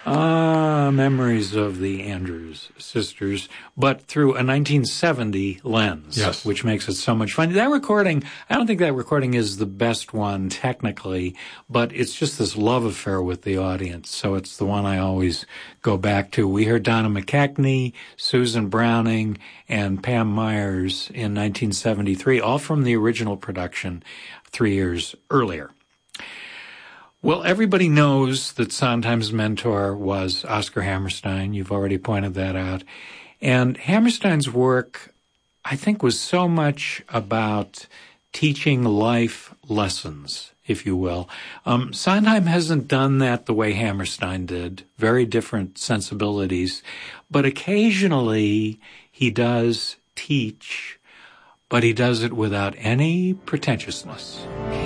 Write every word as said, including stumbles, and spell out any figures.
Ah, memories of the Andrews Sisters, but through a nineteen seventy lens, yes. which makes it so much fun. That recording, I don't think that recording is the best one technically, but it's just this love affair with the audience, so it's the one I always go back to. We heard Donna McKechnie, Susan Browning, and Pam Myers in nineteen seventy-three, all from the original production three years earlier. Well, everybody knows that Sondheim's mentor was Oscar Hammerstein. You've already pointed that out. And Hammerstein's work, I think, was so much about teaching life lessons, if you will. Um, Sondheim hasn't done that the way Hammerstein did, very different sensibilities. But occasionally he does teach, but he does it without any pretentiousness.